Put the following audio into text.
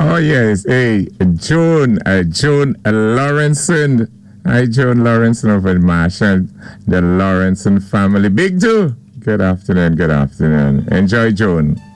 Oh, yes. Hey, Joan Lawrenson. Hi, Joan Lawrenson of Marshall, the Lawrenson family. Big Joe. Good afternoon. Good afternoon. Enjoy, Joan.